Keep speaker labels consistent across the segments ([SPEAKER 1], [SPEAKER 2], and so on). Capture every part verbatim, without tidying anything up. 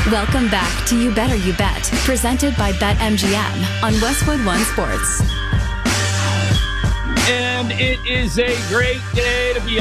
[SPEAKER 1] Welcome back to You Better You Bet, presented by BetMGM on Westwood One Sports.
[SPEAKER 2] And it is a great day to be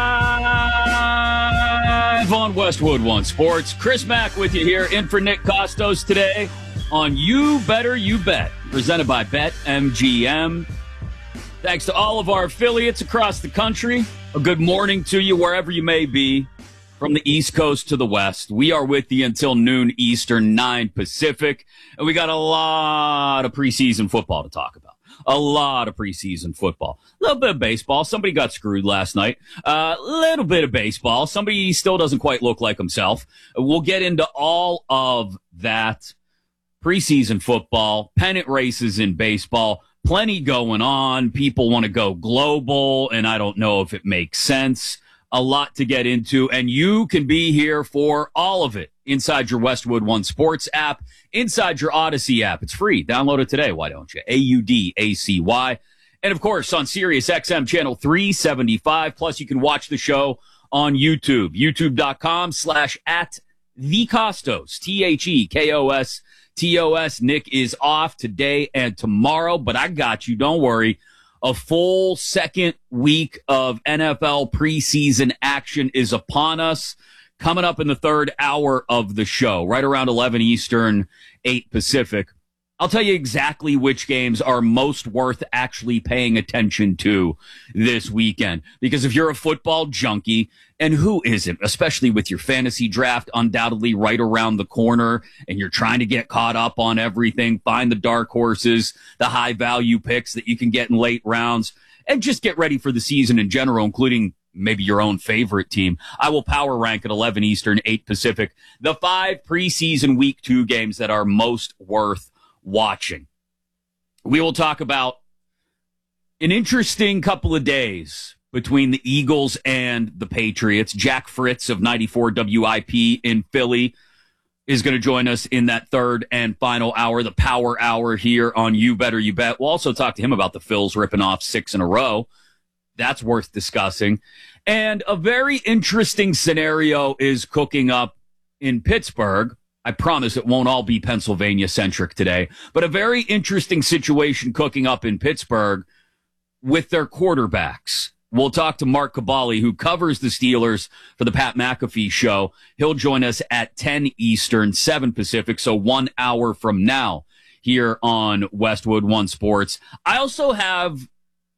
[SPEAKER 2] alive on Westwood One Sports. Chris Mack with you here, in for Nick Costos today on You Better You Bet, presented by BetMGM. Thanks to all of our affiliates across the country. A good morning to you wherever you may be, from the East Coast to the West. We are with you until noon Eastern, nine Pacific, and we got a lot of preseason football to talk about. A lot of preseason football. A little bit of baseball. Somebody got screwed last night. A uh, little bit of baseball. Somebody still doesn't quite look like himself. We'll get into all of that. Preseason football, pennant races in baseball, plenty going on. People want to go global, and I don't know if it makes sense. A lot to get into, and you can be here for all of it inside your Westwood One Sports app, inside your Odyssey app. It's free. Download it today. Why don't you? A U D A C Y. And, of course, on Sirius X M channel three seventy-five. Plus, you can watch the show on YouTube, youtube.com slash at the Costos, T H E K O S T O S. Nick is off today and tomorrow, but I got you. Don't worry. A full second week of N F L preseason action is upon us. Coming up in the third hour of the show, right around eleven Eastern, eight Pacific. I'll tell you exactly which games are most worth actually paying attention to this weekend. Because if you're a football junkie, and who isn't, especially with your fantasy draft undoubtedly right around the corner, and you're trying to get caught up on everything, find the dark horses, the high value picks that you can get in late rounds, and just get ready for the season in general, including maybe your own favorite team. I will power rank at eleven Eastern, eight Pacific, the five preseason week two games that are most worth watching. We will talk about an interesting couple of days between the Eagles and the Patriots. Jack Fritz of ninety-four W I P in Philly is going to join us in that third and final hour, the power hour here on You Better You Bet. We'll also talk to him about the Phils ripping off six in a row. That's worth discussing. And a very interesting scenario is cooking up in Pittsburgh. I promise it won't all be Pennsylvania-centric today, but a very interesting situation cooking up in Pittsburgh with their quarterbacks. We'll talk to Mark Cabali, who covers the Steelers for the Pat McAfee show. He'll join us at ten Eastern, seven Pacific, so one hour from now here on Westwood One Sports. I also have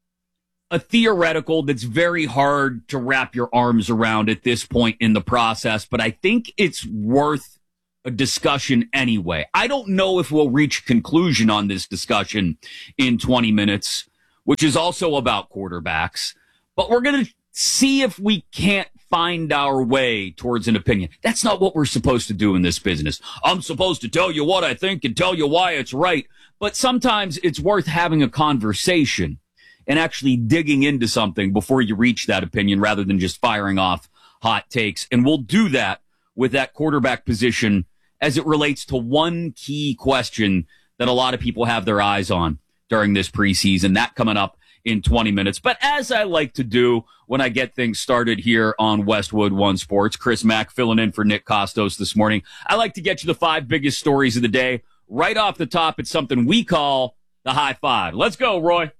[SPEAKER 2] a theoretical that's very hard to wrap your arms around at this point in the process, but I think it's worth a discussion anyway. I don't know if we'll reach a conclusion on this discussion in twenty minutes, which is also about quarterbacks, but we're going to see if we can't find our way towards an opinion. That's not what we're supposed to do in this business. I'm supposed to tell you what I think and tell you why it's right, but sometimes it's worth having a conversation and actually digging into something before you reach that opinion rather than just firing off hot takes. And we'll do that with that quarterback position as it relates to one key question that a lot of people have their eyes on during this preseason. That coming up in twenty minutes. But as I like to do when I get things started here on Westwood One Sports, Chris Mack filling in for Nick Costos this morning, I like to get you the five biggest stories of the day. Right off the top, it's something we call the high five. Let's go, Roy.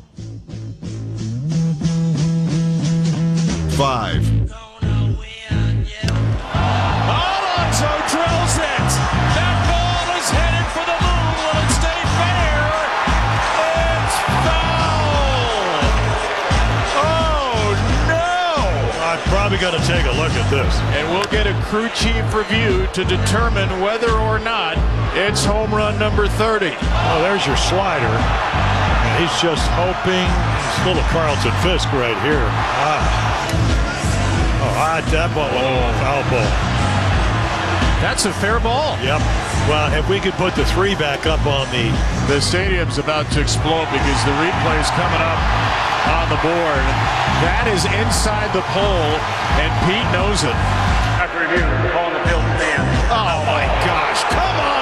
[SPEAKER 3] Five.
[SPEAKER 4] Alonso drills it. That ball is headed for the moon. Will it stay fair? It's foul. Oh, no.
[SPEAKER 5] I'm probably going to take a look at this.
[SPEAKER 4] And we'll get a crew chief review to determine whether or not it's home run number thirty.
[SPEAKER 5] Oh, there's your slider. And he's just hoping. It's a little Carlton Fisk right here. Ah. Oh, ah, that ball was a foul ball.
[SPEAKER 4] That's a fair ball.
[SPEAKER 5] Yep. Well, if we could put the three back up on the...
[SPEAKER 4] The stadium's about to explode because the replay's coming up on the board. That is inside the pole, and Pete knows it.
[SPEAKER 6] After review, call the field stand.
[SPEAKER 4] Oh, my gosh. Come on,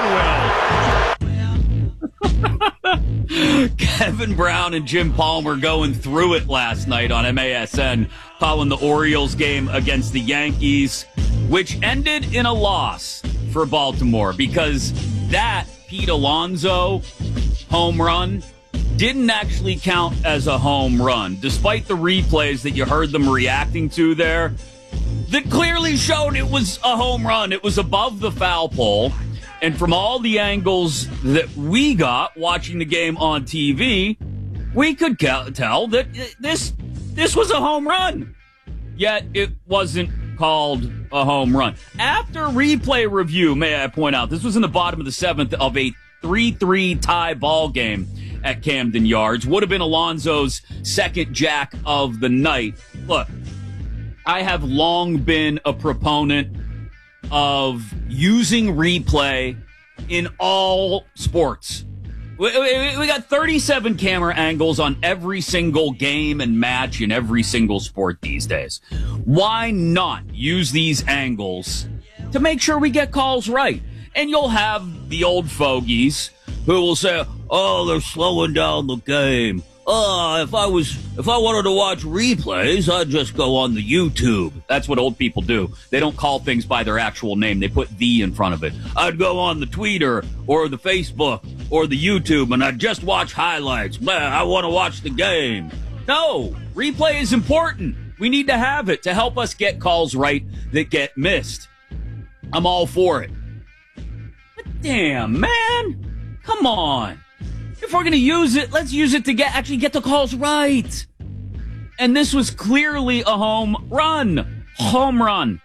[SPEAKER 4] Will.
[SPEAKER 2] Kevin Brown and Jim Palmer going through it last night on M A S N, calling the Orioles game against the Yankees, which ended in a loss, for Baltimore because that Pete Alonso home run didn't actually count as a home run, despite the replays that you heard them reacting to there that clearly showed it was a home run. It was above the foul pole. And from all the angles that we got watching the game on T V, we could tell that this this was a home run. Yet it wasn't called a home run. After replay review, may I point out, this was in the bottom of the seventh of a three three tie ball game at Camden Yards. Would have been Alonso's second jack of the night. Look, I have long been a proponent of using replay in all sports. We, we, we got thirty-seven camera angles on every single game and match in every single sport these days. Why not use these angles to make sure we get calls right? And you'll have the old fogies who will say, oh, they're slowing down the game. Oh, if I was, if I wanted to watch replays, I'd just go on the YouTube. That's what old people do. They don't call things by their actual name. They put the in front of it. I'd go on the Twitter or the Facebook or the YouTube and I'd just watch highlights. Man, I want to watch the game. No, replay is important. We need to have it to help us get calls right that get missed. I'm all for it. But damn, man, come on. If we're going to use it, let's use it to get actually get the calls right. And this was clearly a home run. Home run.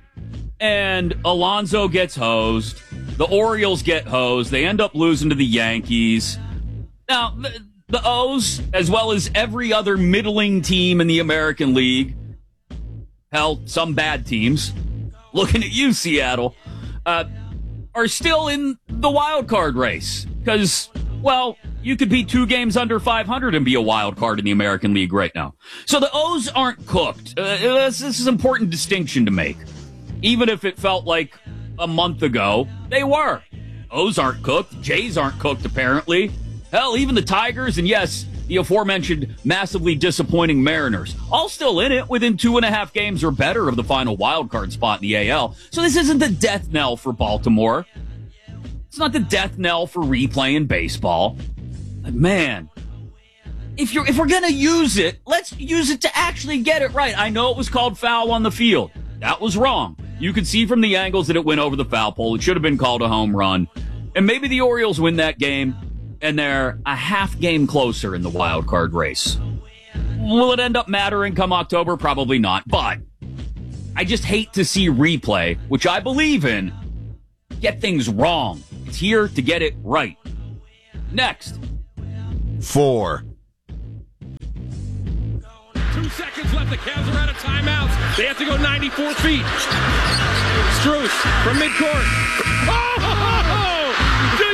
[SPEAKER 2] And Alonso gets hosed. The Orioles get hosed. They end up losing to the Yankees. Now, the, the O's, as well as every other middling team in the American League, hell, some bad teams, looking at you, Seattle, uh, are still in the wild card race. Because, well, you could be two games under five hundred and be a wild card in the American League right now. So the O's aren't cooked. Uh, this, this is an important distinction to make. Even if it felt like a month ago, they were. O's aren't cooked. Jays aren't cooked, apparently. Hell, even the Tigers, and yes, the aforementioned massively disappointing Mariners, all still in it within two and a half games or better of the final wild card spot in the A L. So this isn't the death knell for Baltimore. It's not the death knell for replaying baseball. But man, if you're if we're gonna use it, let's use it to actually get it right. I know it was called foul on the field. That was wrong. You could see from the angles that it went over the foul pole. It should have been called a home run. And maybe the Orioles win that game, and they're a half game closer in the wild card race. Will it end up mattering come October? Probably not. But I just hate to see replay, which I believe in, get things wrong. It's here to get it right. Next.
[SPEAKER 3] Four.
[SPEAKER 7] Two seconds left. The Cavs are out of timeouts. They have to go ninety-four feet. Strus from midcourt. Oh! Do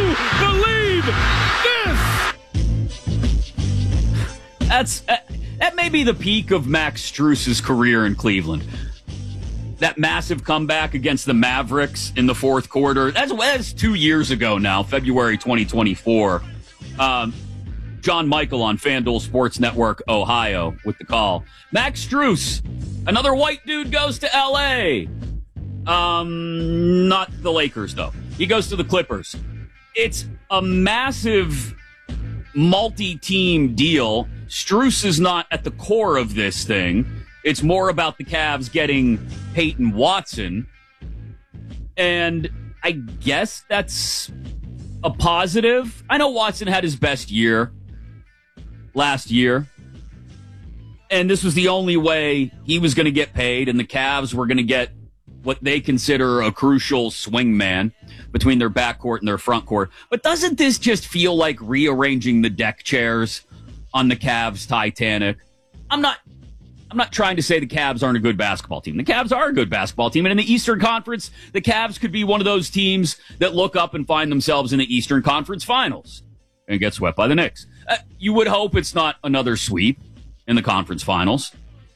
[SPEAKER 7] you believe this?
[SPEAKER 2] That's uh, that may be the peak of Max Strus's career in Cleveland. That massive comeback against the Mavericks in the fourth quarter. That's, that's two years ago now, February twenty twenty-four. Um, John Michael on FanDuel Sports Network, Ohio, with the call. Max Strus, another white dude, goes to L A. Um, not the Lakers, though. He goes to the Clippers. It's a massive multi-team deal. Strus is not at the core of this thing. It's more about the Cavs getting Peyton Watson. And I guess that's a positive. I know Watson had his best year last year. And this was the only way he was going to get paid, and the Cavs were going to get what they consider a crucial swing man between their backcourt and their front court. But doesn't this just feel like rearranging the deck chairs on the Cavs Titanic? I'm not I'm not trying to say the Cavs aren't a good basketball team. The Cavs are a good basketball team. And in the Eastern Conference, the Cavs could be one of those teams that look up and find themselves in the Eastern Conference Finals and get swept by the Knicks. Uh, you would hope it's not another sweep in the conference finals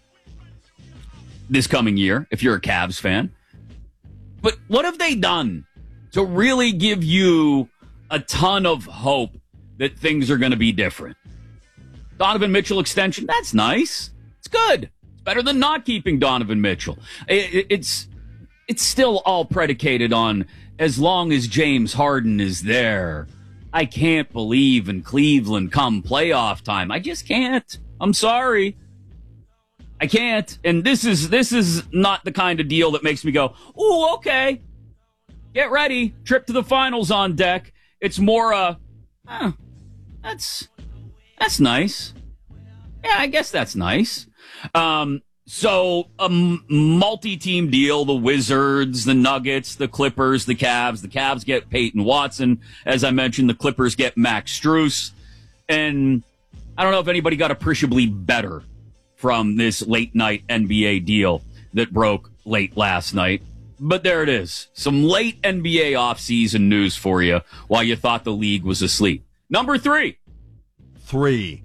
[SPEAKER 2] this coming year, if you're a Cavs fan. But what have they done to really give you a ton of hope that things are going to be different? Donovan Mitchell extension, that's nice. It's good. It's better than not keeping Donovan Mitchell. It, it's it's still all predicated on as long as James Harden is there. I can't believe in Cleveland come playoff time. I just can't. I'm sorry. I can't. And this is this is not the kind of deal that makes me go, ooh, okay. Get ready. Trip to the finals on deck. It's more uh huh, that's that's nice. Yeah, I guess that's nice. Um So a m- multi-team deal, the Wizards, the Nuggets, the Clippers, the Cavs. The Cavs get Peyton Watson. As I mentioned, the Clippers get Max Strus. And I don't know if anybody got appreciably better from this late-night N B A deal that broke late last night. But there it is. Some late N B A offseason news for you while you thought the league was asleep. Number three.
[SPEAKER 3] Three.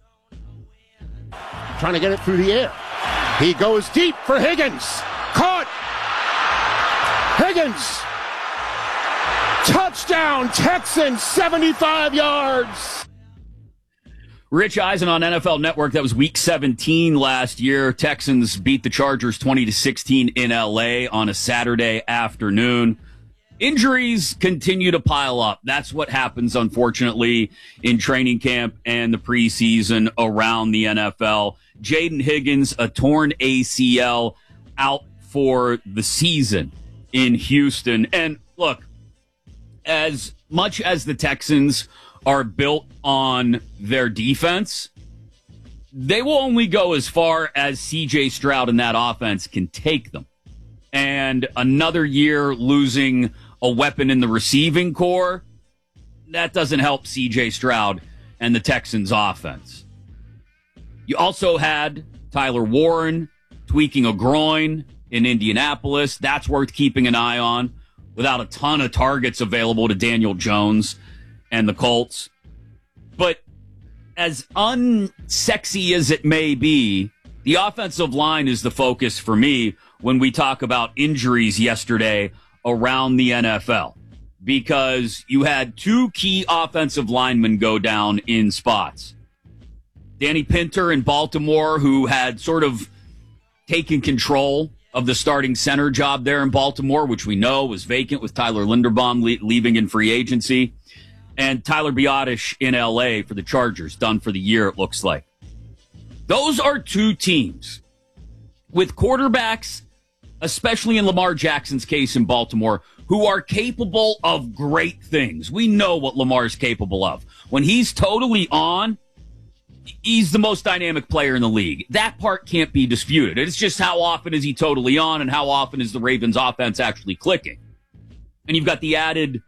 [SPEAKER 8] Trying to get it through the air. He goes deep for Higgins. Caught. Higgins. Touchdown, Texans, seventy-five yards.
[SPEAKER 2] Rich Eisen on N F L Network. That was week seventeen last year. Texans beat the Chargers twenty to sixteen in L A on a Saturday afternoon. Injuries continue to pile up. That's what happens, unfortunately, in training camp and the preseason around the N F L. Jaden Higgins, a torn A C L, out for the season in Houston. And look, as much as the Texans are built on their defense, they will only go as far as C J Stroud and that offense can take them. And another year losing a weapon in the receiving core, that doesn't help C J Stroud and the Texans offense. You also had Tyler Warren tweaking a groin in Indianapolis. That's worth keeping an eye on without a ton of targets available to Daniel Jones and the Colts. But as unsexy as it may be, the offensive line is the focus for me when we talk about injuries yesterday around the N F L, because you had two key offensive linemen go down in spots. Danny Pinter in Baltimore, who had sort of taken control of the starting center job there in Baltimore, which we know was vacant with Tyler Linderbaum le- leaving in free agency, and Tyler Biadasz in L A for the Chargers, done for the year, it looks like. Those are two teams with quarterbacks, especially in Lamar Jackson's case in Baltimore, who are capable of great things. We know what Lamar's capable of. When he's totally on, he's the most dynamic player in the league. That part can't be disputed. It's just how often is he totally on and how often is the Ravens offense actually clicking. And you've got the added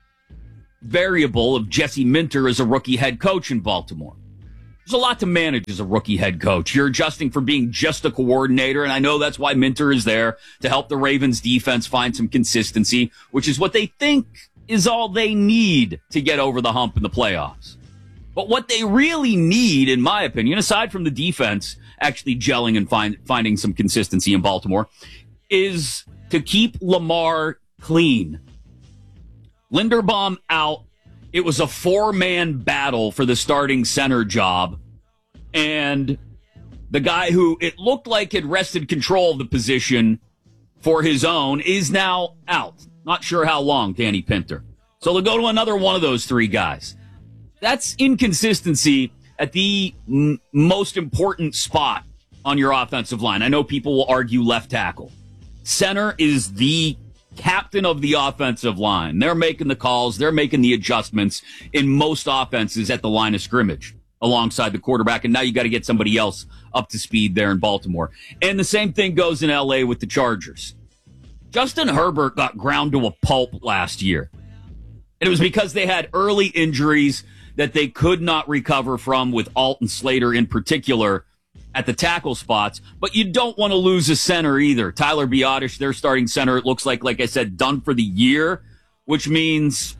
[SPEAKER 2] variable of Jesse Minter as a rookie head coach in Baltimore. There's a lot to manage as a rookie head coach. You're adjusting from being just a coordinator, and I know that's why Minter is there, to help the Ravens defense find some consistency, which is what they think is all they need to get over the hump in the playoffs. But what they really need, in my opinion, aside from the defense actually gelling and find, finding some consistency in Baltimore, is to keep Lamar clean. Linderbaum out. It was a four-man battle for the starting center job. And the guy who it looked like had wrested control of the position for his own is now out. Not sure how long, Danny Pinter. So they'll go to another one of those three guys. That's inconsistency at the m- most important spot on your offensive line. I know people will argue left tackle. Center is the captain of the offensive line. They're making the calls. They're making the adjustments in most offenses at the line of scrimmage alongside the quarterback. And now you got to get somebody else up to speed there in Baltimore. And the same thing goes in L A with the Chargers. Justin Herbert got ground to a pulp last year. And it was because they had early injuries that they could not recover from, with Alton Slater in particular at the tackle spots. But you don't want to lose a center either. Tyler Biadasz, their starting center, it looks like, like I said, done for the year, which means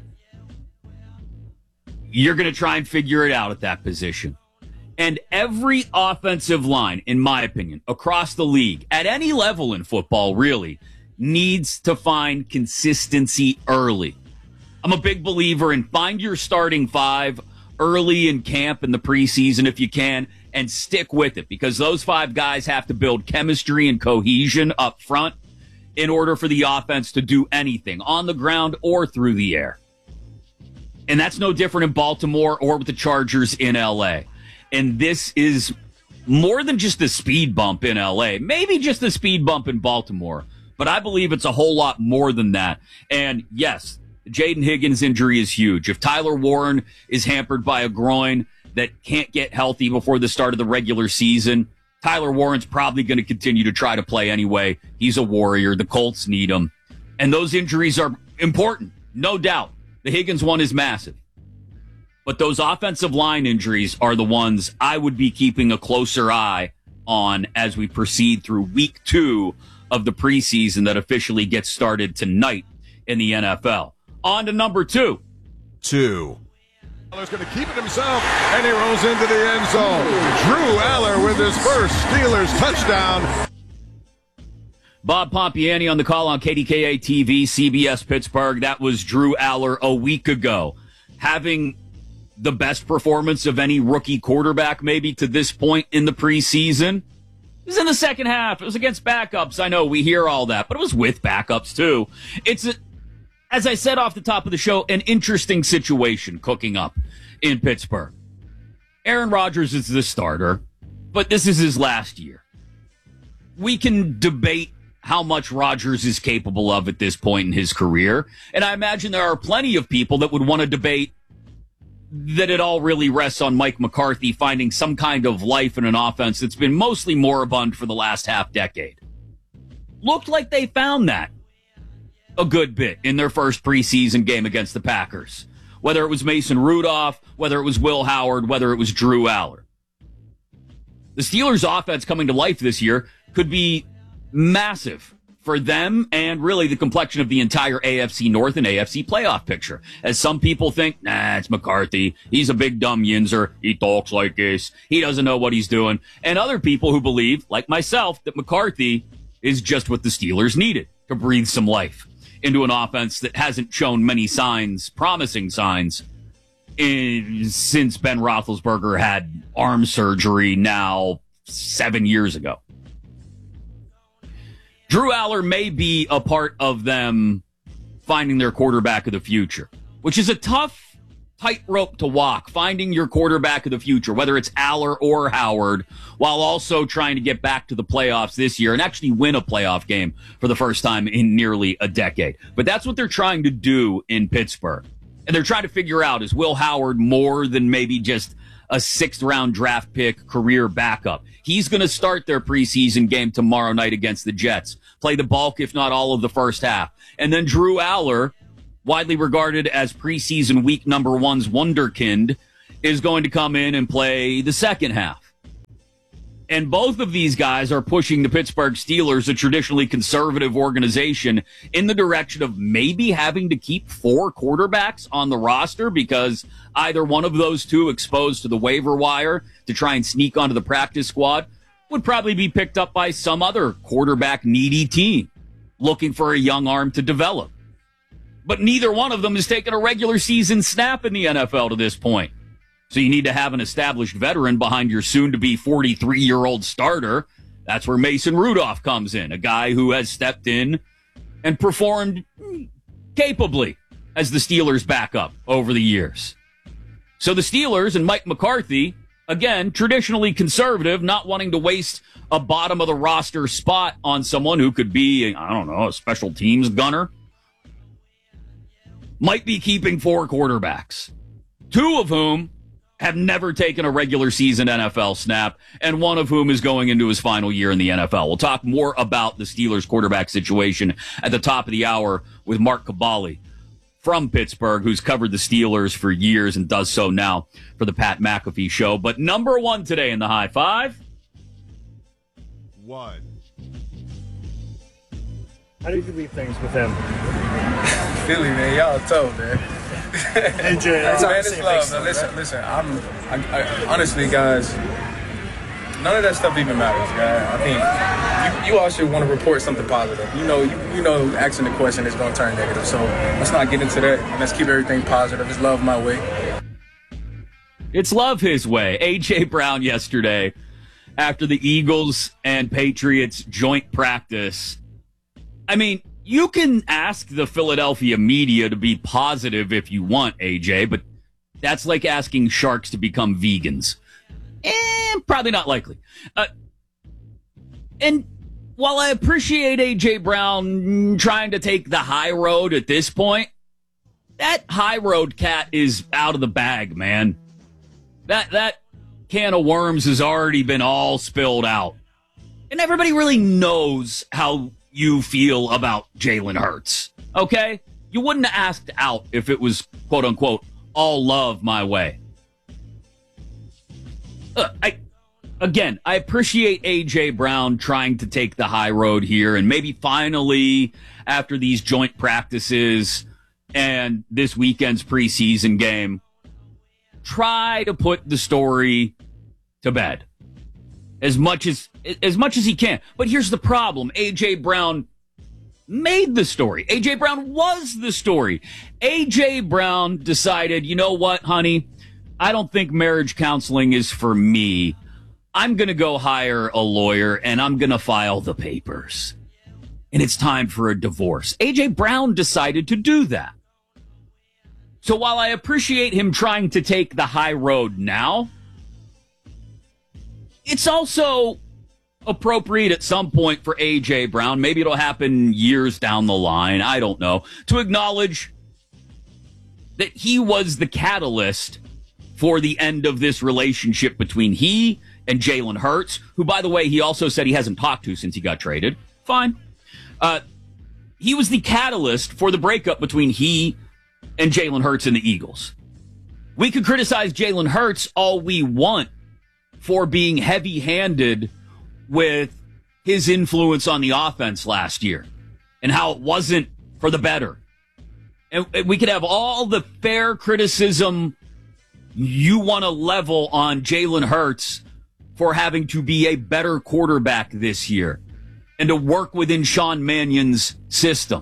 [SPEAKER 2] you're going to try and figure it out at that position. And every offensive line, in my opinion, across the league, at any level in football, really, needs to find consistency early. I'm a big believer in find your starting five early in camp in the preseason if you can, and stick with it, because those five guys have to build chemistry and cohesion up front in order for the offense to do anything on the ground or through the air. And that's no different in Baltimore or with the Chargers in L A. And this is more than just the speed bump in L A, maybe just the speed bump in Baltimore, but I believe it's a whole lot more than that. And yes, the Jaden Higgins injury is huge. If Tyler Warren is hampered by a groin that can't get healthy before the start of the regular season, Tyler Warren's probably going to continue to try to play anyway. He's a warrior. The Colts need him. And those injuries are important, no doubt. The Higgins one is massive. But those offensive line injuries are the ones I would be keeping a closer eye on as we proceed through week two of the preseason that officially gets started tonight in the N F L. On to number two.
[SPEAKER 3] Two.
[SPEAKER 9] Aller's going to keep it himself, and he rolls into the end zone. Drew Aller with his first Steelers touchdown.
[SPEAKER 2] Bob Pompiani on the call on K D K A T V, C B S Pittsburgh. That was Drew Aller a week ago, having the best performance of any rookie quarterback maybe to this point in the preseason. It was in the second half. It was against backups. I know we hear all that, but it was with backups too. It's, a, as I said off the top of the show, an interesting situation cooking up in Pittsburgh. Aaron Rodgers is the starter, but this is his last year. We can debate how much Rodgers is capable of at this point in his career, and I imagine there are plenty of people that would want to debate that it all really rests on Mike McCarthy finding some kind of life in an offense that's been mostly moribund for the last half decade. Looked like they found that a good bit in their first preseason game against the Packers. Whether it was Mason Rudolph, whether it was Will Howard, whether it was Drew Aller. The Steelers' offense coming to life this year could be massive for them and really the complexion of the entire A F C North and A F C playoff picture. As some people think, nah, it's McCarthy. He's a big dumb yinzer. He talks like this. He doesn't know what he's doing. And other people who believe, like myself, that McCarthy is just what the Steelers needed to breathe some life into an offense that hasn't shown many signs, promising signs, in, since Ben Roethlisberger had arm surgery now seven years ago. Drew Aller may be a part of them finding their quarterback of the future, which is a tough tightrope to walk, finding your quarterback of the future, whether it's Aller or Howard, while also trying to get back to the playoffs this year and actually win a playoff game for the first time in nearly a decade. But that's what they're trying to do in Pittsburgh. And they're trying to figure out, is Will Howard more than maybe just a sixth round draft pick career backup? He's going to start their preseason game tomorrow night against the Jets. Play the bulk, if not all of the first half. And then Drew Aller, widely regarded as preseason week number one's wunderkind, is going to come in and play the second half. And both of these guys are pushing the Pittsburgh Steelers, a traditionally conservative organization, in the direction of maybe having to keep four quarterbacks on the roster because either one of those two exposed to the waiver wire to try and sneak onto the practice squad would probably be picked up by some other quarterback-needy team looking for a young arm to develop. But neither one of them has taken a regular season snap in the N F L to this point. So you need to have an established veteran behind your soon-to-be forty-three-year-old starter. That's where Mason Rudolph comes in, a guy who has stepped in and performed capably as the Steelers' backup over the years. So the Steelers and Mike McCarthy, again, traditionally conservative, not wanting to waste a bottom-of-the-roster spot on someone who could be, I don't know, a special teams gunner, might be keeping four quarterbacks, two of whom have never taken a regular season N F L snap, and one of whom is going into his final year in the N F L. We'll talk more about the Steelers quarterback situation at the top of the hour with Mark Kaboly from Pittsburgh, who's covered the Steelers for years and does so now for the Pat McAfee Show. But number one today in the high five.
[SPEAKER 3] One.
[SPEAKER 6] How do you leave things with him?
[SPEAKER 10] Philly, man, y'all tough, man.
[SPEAKER 6] A J,
[SPEAKER 10] hey, man, it's love. Man. Listen, listen. I'm, I, I, honestly, guys, none of that stuff even matters, guys. I think you, you all should want to report something positive. You know, you, you know, asking the question is going to turn negative. So let's not get into that. Let's keep everything positive. It's love my way.
[SPEAKER 2] It's love his way. A J Brown yesterday, after the Eagles and Patriots joint practice, I mean, you can ask the Philadelphia media to be positive if you want, A J, but that's like asking sharks to become vegans. Eh, probably not likely. Uh, and while I appreciate A J Brown trying to take the high road at this point, that high road cat is out of the bag, man. That that can of worms has already been all spilled out. And everybody really knows how you feel about Jalen Hurts, okay? You wouldn't have asked out if it was, quote-unquote, all love my way. Uh, I, again, I appreciate A J Brown trying to take the high road here and maybe finally, after these joint practices and this weekend's preseason game, try to put the story to bed as much as as much as he can. But here's the problem. A J Brown made the story. A J Brown was the story. A J Brown decided, you know what, honey? I don't think marriage counseling is for me. I'm going to go hire a lawyer and I'm going to file the papers. And it's time for a divorce. A J Brown decided to do that. So while I appreciate him trying to take the high road now, it's also appropriate at some point for A J Brown, maybe it'll happen years down the line, I don't know, to acknowledge that he was the catalyst for the end of this relationship between he and Jalen Hurts, who, by the way, he also said he hasn't talked to since he got traded. Fine. Uh, he was the catalyst for the breakup between he and Jalen Hurts and the Eagles. We could criticize Jalen Hurts all we want for being heavy-handed with his influence on the offense last year and how it wasn't for the better. And we could have all the fair criticism you want to level on Jalen Hurts for having to be a better quarterback this year and to work within Sean Mannion's system.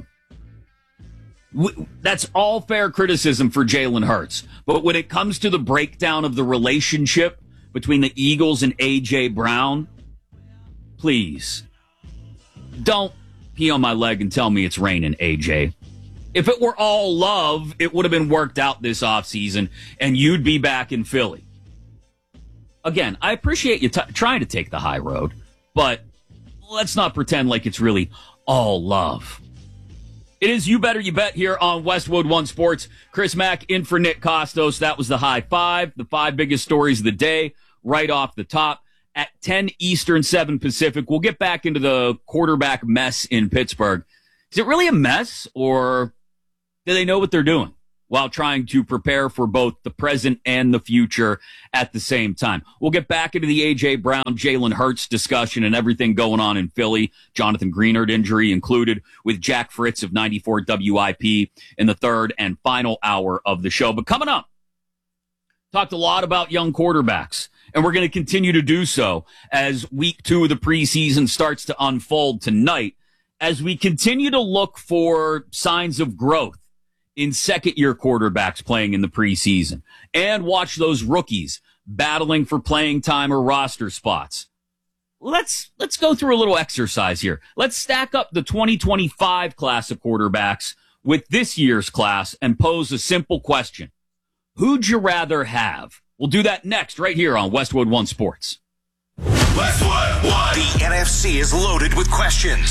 [SPEAKER 2] That's all fair criticism for Jalen Hurts. But when it comes to the breakdown of the relationship between the Eagles and A J Brown, please don't pee on my leg and tell me it's raining, A J. If it were all love, it would have been worked out this offseason and you'd be back in Philly. Again, I appreciate you t- trying to take the high road, but let's not pretend like it's really all love. It is You Better You Bet here on Westwood One Sports. Chris Mack in for Nick Costos. That was the high five, the five biggest stories of the day, right off the top. At ten Eastern, seven Pacific, we'll get back into the quarterback mess in Pittsburgh. Is it really a mess, or do they know what they're doing while trying to prepare for both the present and the future at the same time? We'll get back into the A J Brown, Jalen Hurts discussion and everything going on in Philly. Jonathan Greenard injury included, with Jack Fritz of ninety-four W I P in the third and final hour of the show. But coming up, talked a lot about young quarterbacks, and we're going to continue to do so as week two of the preseason starts to unfold tonight, as we continue to look for signs of growth in second-year quarterbacks playing in the preseason, and watch those rookies battling for playing time or roster spots. Let's let's go through a little exercise here. Let's stack up the twenty twenty-five class of quarterbacks with this year's class and pose a simple question. Who'd you rather have? We'll do that next right here on Westwood One Sports.
[SPEAKER 11] Westwood One. The N F C is loaded with questions.